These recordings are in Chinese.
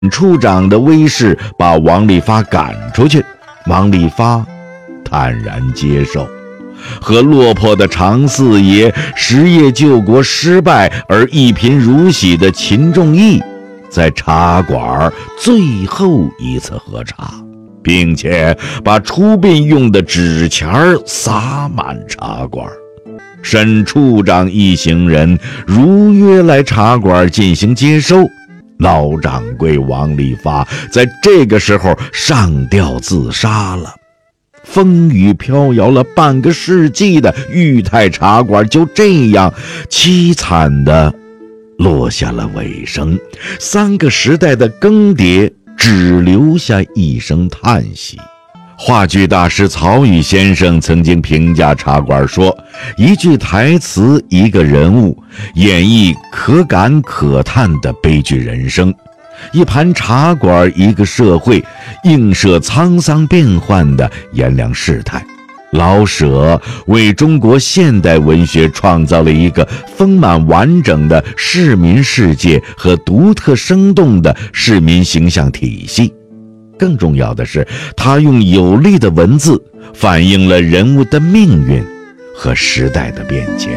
处长的威势把王利发赶出去，王利发坦然接受。和落魄的常四爷、实业救国失败而一贫如洗的秦仲义，在茶馆最后一次喝茶，并且把出殡用的纸钱撒满茶馆。沈处长一行人如约来茶馆进行接收。老掌柜王利发在这个时候上吊自杀了。风雨飘摇了半个世纪的裕泰茶馆就这样凄惨地落下了尾声。3个时代的更迭，只留下一声叹息。话剧大师曹禺先生曾经评价茶馆说，一句台词，一个人物，演绎可感可叹的悲剧人生；一盘茶馆，一个社会，映射沧桑变幻的炎凉世态。老舍为中国现代文学创造了一个丰满完整的市民世界和独特生动的市民形象体系。更重要的是，他用有力的文字反映了人物的命运和时代的变迁。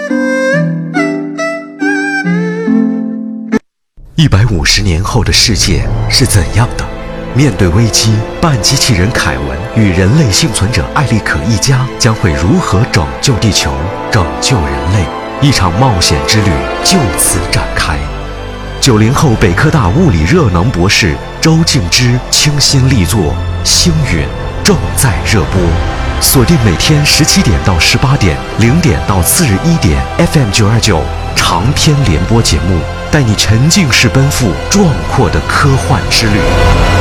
150年后的世界是怎样的？面对危机，半机器人凯文与人类幸存者艾利可一家将会如何拯救地球、拯救人类？一场冒险之旅就此展开。90后北科大物理热能博士周敬之倾心力作《星陨》正在热播，锁定每天17点到18点，0点到次日1点 FM 929长篇联播节目，带你沉浸式奔赴壮阔的科幻之旅。